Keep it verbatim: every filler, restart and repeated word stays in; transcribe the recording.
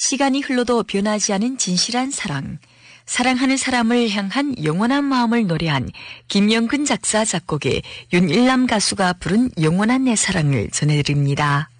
시간이 흘러도 변하지 않은 진실한 사랑, 사랑하는 사람을 향한 영원한 마음을 노래한 김영근 작사 작곡의 윤일남 가수가 부른 영원한 내 사랑을 전해드립니다.